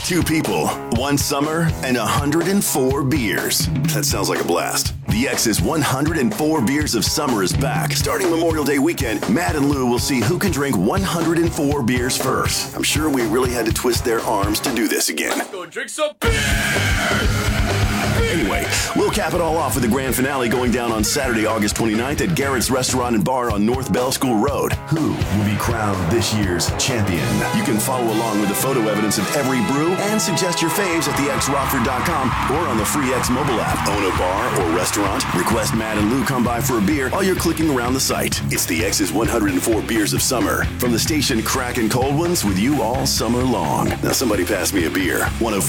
2 people, 1 summer, and 104 beers. That sounds like a blast. The X's 104 Beers of Summer is back. Starting Memorial Day weekend, Matt and Lou will see who can drink 104 beers first. I'm sure we really had to twist their arms to do this again. Let's go drink some beer! Anyway, we'll cap it all off with the grand finale going down on Saturday, August 29th at Garrett's Restaurant and Bar on North Bell School Road. Who will be crowned this year's champion? You can follow along with the photo evidence of every brew and suggest your faves at thexrockford.com or on the free X mobile app. Own a bar or restaurant? Request Matt and Lou come by for a beer while you're clicking around the site. It's the X's 104 Beers of Summer. From the station cracking cold ones with you all summer long. Now somebody pass me a beer.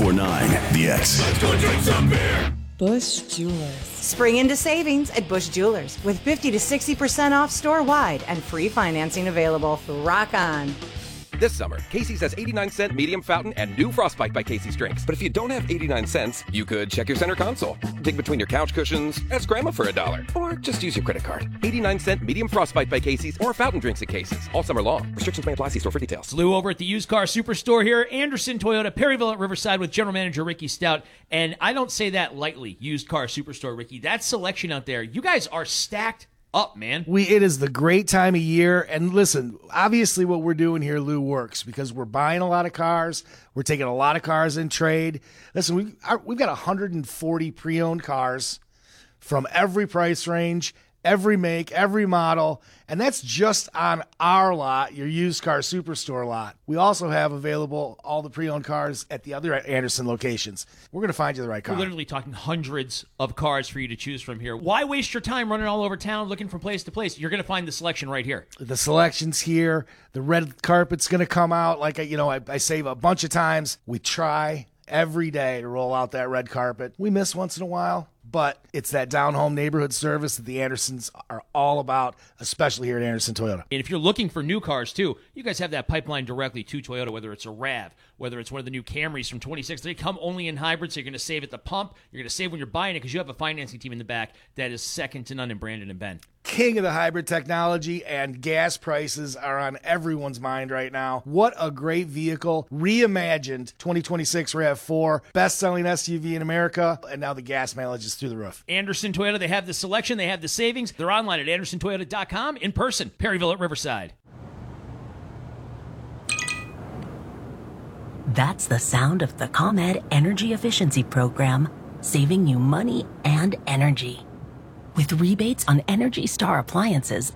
104.9 The X. Let's go drink some beer! Bush Jewelers. Spring into savings at Bush Jewelers with 50 to 60% off store-wide and free financing available. Rock on. This summer, Casey's has 89-cent medium fountain and new Frostbite by Casey's drinks. But if you don't have 89 cents, you could check your center console, dig between your couch cushions, ask Grandma for $1, or just use your credit card. 89-cent medium Frostbite by Casey's or fountain drinks at Casey's. All summer long. Restrictions may apply. See store for details. It's Lou over at the Used Car Superstore here. Anderson Toyota, Perryville at Riverside with General Manager Ricky Stout. And I don't say that lightly, Used Car Superstore, Ricky. That selection out there, you guys are stacked up, man. It is the great time of year. And listen, obviously what we're doing here, Lou, works because we're buying a lot of cars. We're taking a lot of cars in trade. Listen, we've got 140 pre-owned cars from every price range, every make, every model, and that's just on our lot, your Used Car Superstore lot. We also have available all the pre-owned cars at the other Anderson locations. We're going to find you the right car. We're literally talking hundreds of cars for you to choose from here. Why waste your time running all over town looking from place to place? You're going to find the selection right here. The selection's here. The red carpet's going to come out. Like, I say a bunch of times, we try every day to roll out that red carpet. We miss once in a while, but it's that down-home neighborhood service that the Andersons are all about, especially here at Anderson Toyota. And if you're looking for new cars, too, you guys have that pipeline directly to Toyota, whether it's a RAV, whether it's one of the new Camrys from 26. They come only in hybrid, so you're going to save at the pump. You're going to save when you're buying it because you have a financing team in the back that is second to none in Brandon and Ben. King of the hybrid technology, and gas prices are on everyone's mind right now. What a great vehicle. Reimagined 2026 RAV4, best-selling SUV in America, and now the gas mileage is through the roof. Anderson Toyota, they have the selection, they have the savings. They're online at andersontoyota.com, in person, Perryville at Riverside. That's the sound of the ComEd Energy Efficiency Program, saving you money and energy. With rebates on Energy Star appliances,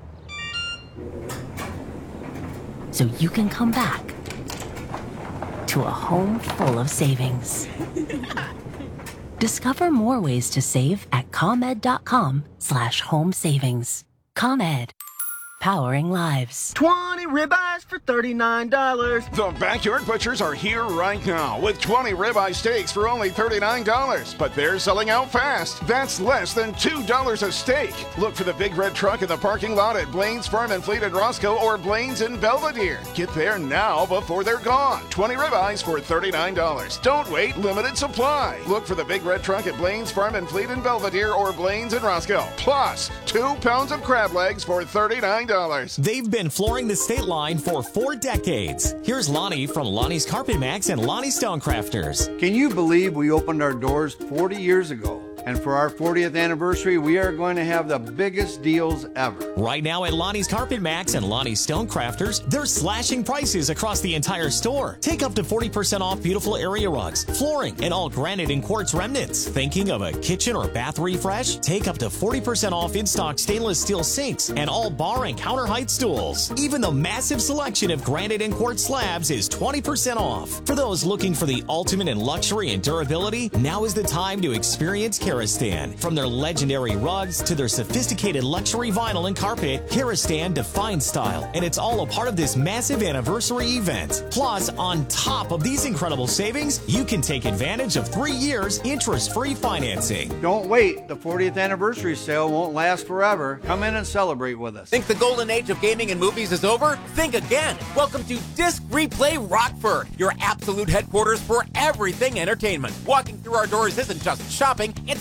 so you can come back to a home full of savings. Discover more ways to save at ComEd.com/home savings. ComEd. Powering lives. 20 ribeyes for $39. The Backyard Butchers are here right now with 20 ribeye steaks for only $39. But they're selling out fast. That's less than $2 a steak. Look for the big red truck in the parking lot at Blaine's Farm and Fleet in Roscoe or Blaine's in Belvedere. Get there now before they're gone. 20 ribeyes for $39. Don't wait, limited supply. Look for the big red truck at Blaine's Farm and Fleet in Belvedere or Blaine's in Roscoe. Plus, 2 pounds of crab legs for $39. They've been flooring the state line for 4 decades. Here's Lonnie from Lonnie's Carpet Max and Lonnie Stonecrafters. Can you believe we opened our doors 40 years ago? And for our 40th anniversary, we are going to have the biggest deals ever. Right now at Lonnie's Carpet Max and Lonnie's Stonecrafters, they're slashing prices across the entire store. Take up to 40% off beautiful area rugs, flooring, and all granite and quartz remnants. Thinking of a kitchen or bath refresh? Take up to 40% off in-stock stainless steel sinks and all bar and counter height stools. Even the massive selection of granite and quartz slabs is 20% off. For those looking for the ultimate in luxury and durability, now is the time to experience Karastan. From their legendary rugs to their sophisticated luxury vinyl and carpet, Karastan defines style, and it's all a part of this massive anniversary event. Plus, on top of these incredible savings, you can take advantage of 3 years interest-free financing. Don't wait. The 40th anniversary sale won't last forever. Come in and celebrate with us. Think the golden age of gaming and movies is over? Think again. Welcome to Disc Replay Rockford, your absolute headquarters for everything entertainment. Walking through our doors isn't just shopping, it's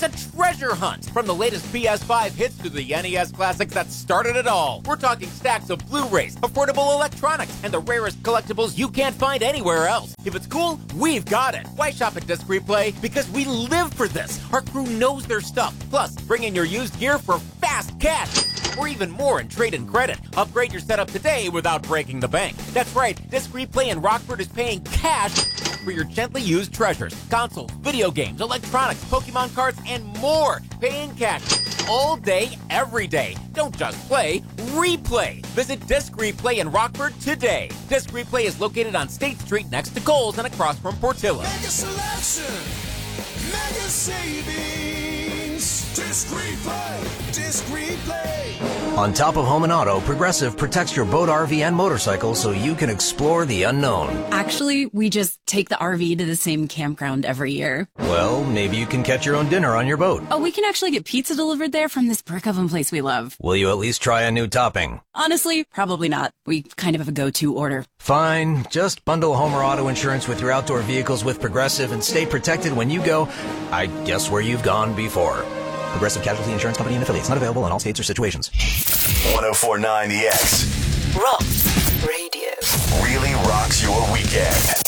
It's a treasure hunt. From the latest PS5 hits to the NES classics that started it all. We're talking stacks of Blu-rays, affordable electronics, and the rarest collectibles you can't find anywhere else. If it's cool, we've got it. Why shop at Disc Replay? Because we live for this. Our crew knows their stuff. Plus, bring in your used gear for fast cash. Or even more in trade-in credit. Upgrade your setup today without breaking the bank. That's right, Disc Replay in Rockford is paying cash for your gently used treasures. Consoles, video games, electronics, Pokemon cards, and more. Paying cash all day, every day. Don't just play, replay. Visit Disc Replay in Rockford today. Disc Replay is located on State Street next to Kohl's and across from Portillo. Mega selection, mega savings. Disc Replay, Disc Replay. On top of home and auto, Progressive protects your boat, RV, and motorcycle so you can explore the unknown. Actually, we just take the RV to the same campground every year. Well, maybe you can catch your own dinner on your boat. Oh, we can actually get pizza delivered there from this brick oven place we love. Will you at least try a new topping? Honestly, probably not. We kind of have a go-to order. Fine. Just bundle home or auto insurance with your outdoor vehicles with Progressive and stay protected when you go, I guess, where you've gone before. Progressive Casualty Insurance Company and affiliates. Not available in all states or situations. 104.9 The X. Rock Radio. Really rocks your weekend.